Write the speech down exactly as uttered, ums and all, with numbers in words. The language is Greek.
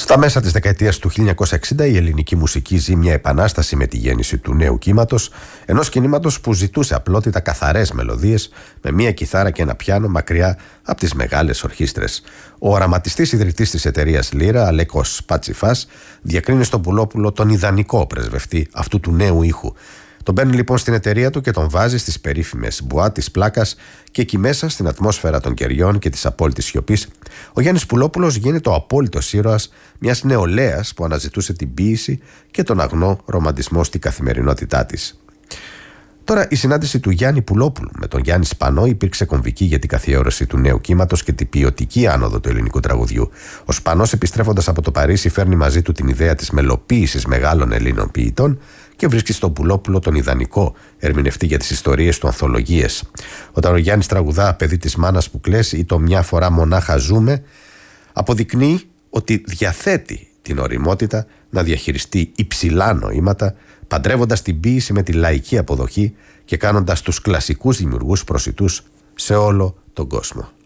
Στα μέσα της δεκαετίας του χίλια εννιακόσια εξήντα η ελληνική μουσική ζει μια επανάσταση με τη γέννηση του νέου κύματος, ενός κινήματος που ζητούσε απλότητα καθαρές μελωδίες με μια κιθάρα και ένα πιάνο μακριά από τις μεγάλες ορχήστρες. Ο οραματιστής ιδρυτής της εταιρείας Λύρα, Αλέκος Πατσιφάς, διακρίνει στον Πουλόπουλο τον ιδανικό πρεσβευτή αυτού του νέου ήχου. Τον παίρνει λοιπόν στην εταιρεία του και τον βάζει στις περίφημες μπουά της Πλάκας και εκεί μέσα, στην ατμόσφαιρα των κεριών και της απόλυτης σιωπής, ο Γιάννης Πουλόπουλος γίνεται ο απόλυτος ήρωας μιας νεολαίας που αναζητούσε την ποίηση και τον αγνό ρομαντισμό στην καθημερινότητά της. Τώρα, η συνάντηση του Γιάννη Πουλόπουλου με τον Γιάννη Σπανό υπήρξε κομβική για την καθιέρωση του νέου κύματος και την ποιοτική άνοδο του ελληνικού τραγουδιού. Ο Σπανός, επιστρέφοντας από το Παρίσι, φέρνει μαζί του την ιδέα της μελοποίησης μεγάλων Ελλήνων ποιητών και βρίσκει στον Πουλόπουλο τον ιδανικό ερμηνευτή για τις ιστορίες του, ανθολογίες. Όταν ο Γιάννης τραγουδά «Παιδί της μάνας που κλαις» ή το «Μια φορά μονάχα ζούμε», αποδεικνύει ότι διαθέτει την ωριμότητα να διαχειριστεί υψηλά νοήματα, παντρεύοντας την ποίηση με τη λαϊκή αποδοχή και κάνοντας τους κλασικούς δημιουργούς προσιτούς σε όλο τον κόσμο.